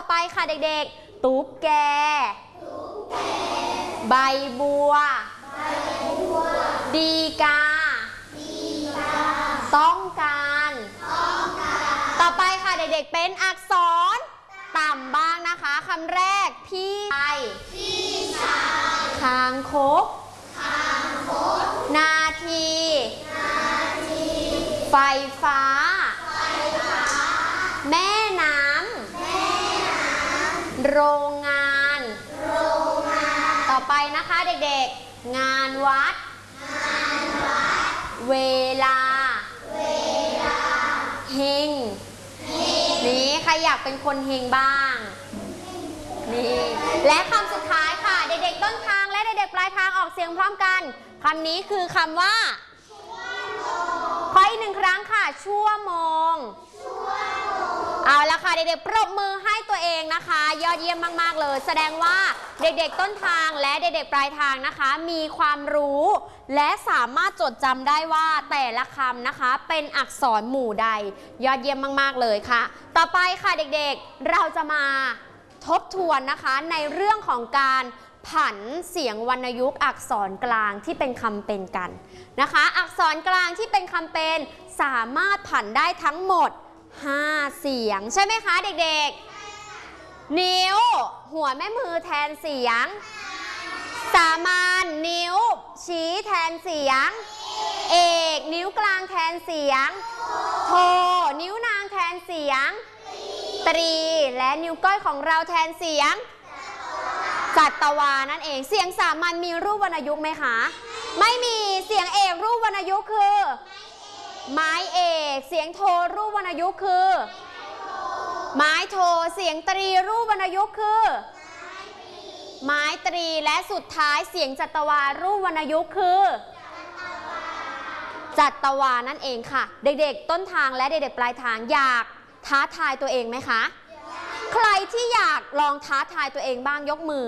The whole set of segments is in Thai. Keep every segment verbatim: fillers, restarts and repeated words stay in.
ไปค่ะเด็กๆตุ๊กแกใบบัวดีกาต้องการต่อไปค่ะเด็กๆเป็นอักษรต่ำบ้างนะคะคำแรกพี่ชายคางคกนาทีไฟฟ้าแม่น้ำโรงงานต่อไปนะคะเด็กๆงานวัดเวลาเฮงนี่ใครอยากเป็นคนเฮงบ้างนี่และคำสุดท้ายค่ะเด็กๆต้นทางและเด็กๆปลายทางออกเสียงพร้อมกันคำนี้คือคำว่าขออีกหนึ่งครั้งค่ะชั่วโมงเอาละค่ะเด็กๆปรบมือให้ตัวเองนะคะยอดเยี่ยมมากๆเลยแสดงว่าเด็กๆต้นทางและเด็กๆปลายทางนะคะมีความรู้และสามารถจดจำได้ว่าแต่ละคำนะคะเป็นอักษรหมู่ใดยอดเยี่ยมมากๆเลยค่ะต่อไปค่ะเด็กๆเราจะมาทบทวนนะคะในเรื่องของการผันเสียงวรรณยุกต์อักษรกลางที่เป็นคำเป็นกันนะคะอักษรกลางที่เป็นคำเป็นสามารถผันได้ทั้งหมดห้าเสียงใช่ไหมคะเด็กๆนิ้วหัวแม่มือแทนเสียงสามัญนิ้วชี้แทนเสียงเอกนิ้วกลางแทนเสียงโทนิ้วนางแทนเสียงตรีและนิ้วก้อยของเราแทนเสียงจัตวานั่นเองเสียงสามัญมีรูปวรรณยุกต์ไหมคะไม่มีเสียงเอกรูปวรรณยุกต์คือไม้เอกเสียงโทรูปวรรณยุกต์คือไม้โทเสียงตรีรูปวรรณยุกต์คือไม้ตรีและสุดท้ายเสียงจัตวารูปวรรณยุกต์คือจัตวานั่นเองค่ะเด็กๆต้นทางและเด็กๆปลายทางอยากท้าทายตัวเองไหมคะใครที่อยากลองท้าทายตัวเองบ้างยกมือ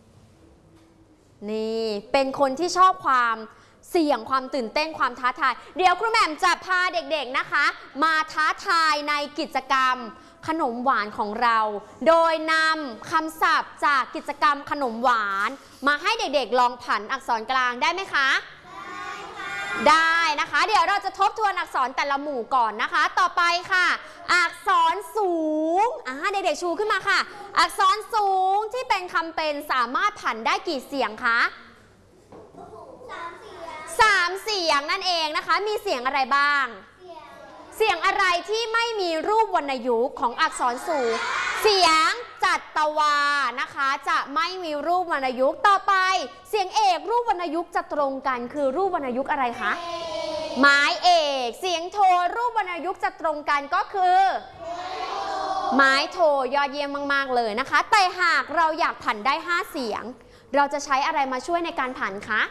นี่เป็นคนที่ชอบความเสี่ยงความตื่นเต้นความท้าทายเดี๋ยวครูแหม่มจะพาเด็กๆนะคะมาท้าทายในกิจกรรมขนมหวานของเราโดยนำคำศัพท์จากกิจกรรมขนมหวานมาให้เด็กๆลองผันอักษรกลางได้ไหมคะได้ค่ะได้นะคะเดี๋ยวเราจะทบทวนอักษรแต่ละหมู่ก่อนนะคะต่อไปค่ะอักษรสูงอ่าเด็กๆชูขึ้นมาค่ะอักษรสูงที่เป็นคำเป็นสามารถผันได้กี่เสียงคะสามเสียงนั่นเองนะคะมีเสียงอะไรบ้างเสียงอะไรที่ไม่มีรูปวรรณยุกต์ของอักษรสูงเสียงจัตวานะคะจะไม่มีรูปวรรณยุกต์ต่อไปเสียงเอกรูปวรรณยุกต์จะตรงกันคือรูปวรรณยุกต์อะไรคะไม้เอกเสียงโทรูปวรรณยุกต์จะตรงกันก็คือไม้โทยอดเยี่ยมมากๆเลยนะคะแต่หากเราอยากผันได้ห้าเสียงเราจะใช้อะไรมาช่วยในการผันคะ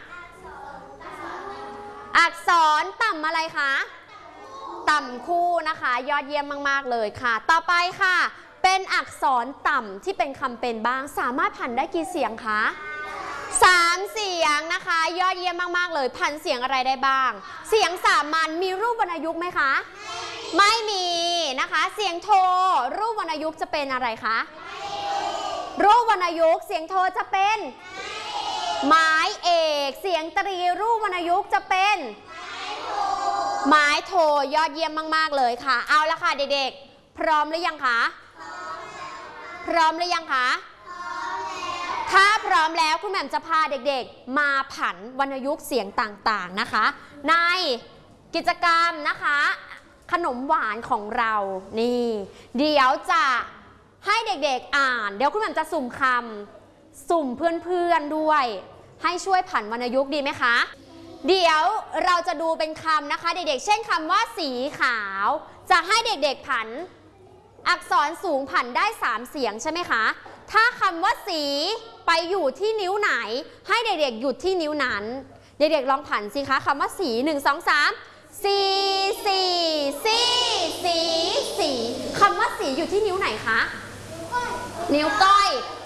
อักษรต่ำอะไรคะต่ำคู่นะคะยอดเยี่ยมมากๆเลยค่ะต่อไปค่ะเป็นอักษรต่ำที่เป็นคำเป็นบ้างสามารถผันได้กี่เสียงคะสามเสียงนะคะยอดเยี่ยมมากๆเลยผันเสียงอะไรได้บ้างเสียงสามัญมีรูปวรรณยุกต์ไหมคะไม่มีนะคะเสียงโทรูปวรรณยุกต์จะเป็นอะไรคะรูปวรรณยุกต์เสียงโทจะเป็นไม้เอกเสียงตรีรูปวรรณยุกต์จะเป็นไม้โทยอดเยี่ยมมากๆเลยค่ะเอาละค่ะเด็กๆพร้อมหรือยังคะพร้อมหรือยังคะถ้าพร้อมแล้วคุณแหม่มจะพาเด็กๆมาผันวรรณยุกต์เสียงต่างๆนะคะในกิจกรรมนะคะขนมหวานของเรานี่เดี๋ยวจะให้เด็กๆอ่านเดี๋ยวคุณแหม่มจะสุ่มคำสุ่มเพื่อนๆด้วยให้ช่วยผันวรรณยุกต์ดีไหมคะเดี๋ยวเราจะดูเป็นคำนะคะเด็กๆเช่นคำว่าสีขาวจะให้เด็กๆผันอักษรสูงผันได้สามเสียงใช่ไหมคะถ้าคำว่าสีไปอยู่ที่นิ้วไหนให้เด็กๆหยุดที่นิ้วนั้นเด็กๆลองผันสิคะคำว่าสีหนึ่งสองสามสีสีสีสีสีคำว่าสีอยู่ที่นิ้วไหนคะนิ้วก้อย